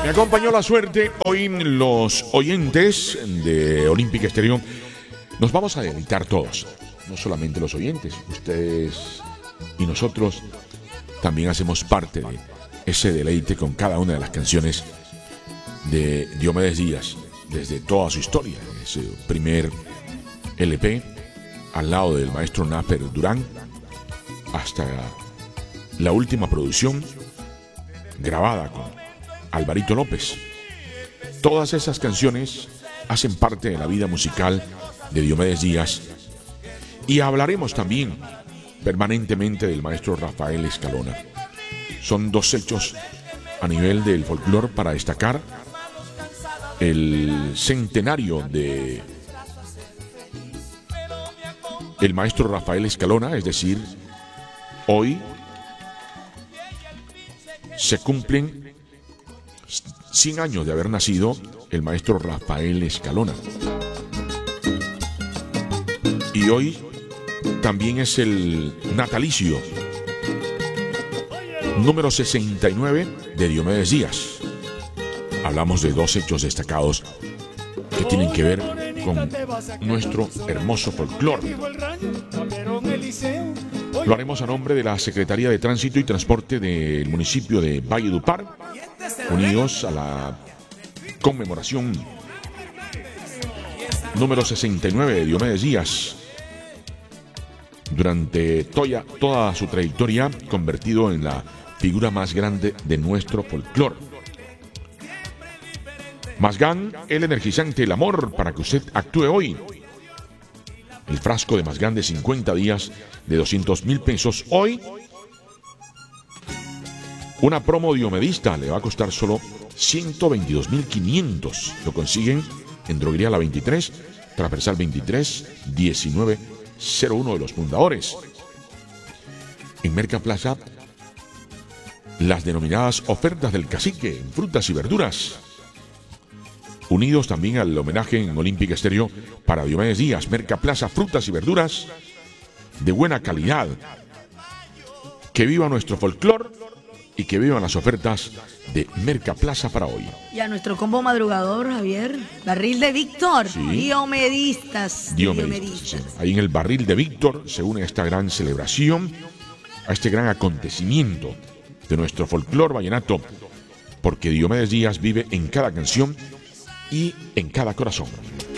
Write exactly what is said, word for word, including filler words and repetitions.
Me acompañó la suerte. Hoy los oyentes de Olímpica Estéreo nos vamos a deleitar todos. No solamente los oyentes, ustedes y nosotros también hacemos parte de ese deleite con cada una de las canciones de Diomedes Díaz, desde toda su historia, ese primer L P al lado del maestro Naper Durán, hasta la última producción grabada con Alvarito López. Todas esas canciones hacen parte de la vida musical de Diomedes Díaz, y hablaremos también permanentemente del maestro Rafael Escalona. Son dos hechos a nivel del folclore para destacar: el centenario de el maestro Rafael Escalona, es decir, hoy se cumplen cien años de haber nacido el maestro Rafael Escalona. Y hoy también es el natalicio número sesenta y nueve de Diomedes Díaz. Hablamos de dos hechos destacados que tienen que ver con nuestro hermoso folclore. Lo haremos a nombre de la Secretaría de Tránsito y Transporte del municipio de Valledupar, unidos a la conmemoración número sesenta y nueve de Diomedes Díaz. Durante toya, toda su trayectoria, convertido en la figura más grande de nuestro folclore. Mazgán, el energizante, el amor para que usted actúe hoy. El frasco de Mazgán de cincuenta días de doscientos mil pesos. Hoy, una promo diomedista le va a costar solo ciento veintidós mil quinientos. Lo consiguen en Droguería La veintitrés, Transversal veintitrés, diecinueve cero uno de los fundadores. En Mercaplaza, las denominadas ofertas del cacique en frutas y verduras. Unidos también al homenaje en Olímpica Estéreo para Diomedes Díaz. Mercaplaza, frutas y verduras de buena calidad. Que viva nuestro folclore y que vivan las ofertas de Mercaplaza para hoy. Y a nuestro combo madrugador, Javier, barril de Víctor, sí. Diomedistas. Diomedistas. Sí, sí. Ahí en el barril de Víctor se une a esta gran celebración, a este gran acontecimiento de nuestro folclore vallenato, porque Diomedes Díaz vive en cada canción y en cada corazón.